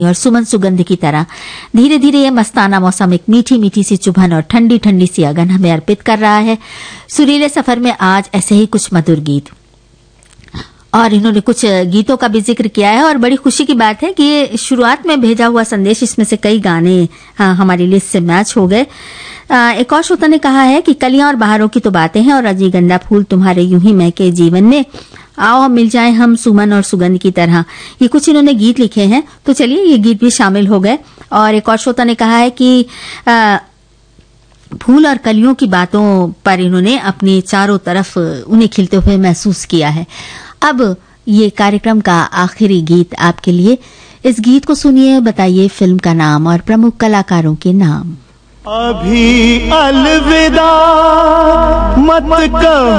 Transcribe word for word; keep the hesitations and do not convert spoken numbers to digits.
और सुमन सुगंध की तरह धीरे धीरे ये मस्ताना मौसम एक मीठी मीठी सी चुभन और ठंडी ठंडी सी अगन हमें अर्पित कर रहा है। सुरीले सफर में आज ऐसे ही कुछ मधुर गीत, और इन्होंने कुछ गीतों का भी जिक्र किया है। और बड़ी खुशी की बात है कि ये शुरुआत में भेजा हुआ संदेश, इसमें से कई गाने हाँ, हमारी लिस्ट से मैच हो गए। एक और श्रोता ने कहा है कि कलियां और बहारों की तो बातें हैं और रजनीगंधा फूल तुम्हारे यूं ही महके जीवन में, आओ मिल जाएं हम सुमन और सुगंध की तरह। ये कुछ इन्होंने गीत लिखे हैं, तो चलिए ये गीत भी शामिल हो गए। और एक और श्रोता ने कहा है कि आ, फूल और कलियों की बातों पर इन्होंने अपने चारों तरफ उन्हें खिलते हुए महसूस किया है। अब ये कार्यक्रम का आखिरी गीत आपके लिए। इस गीत को सुनिए, बताइए फिल्म का नाम और प्रमुख कलाकारों के नाम। अभी अलविदा मत कहो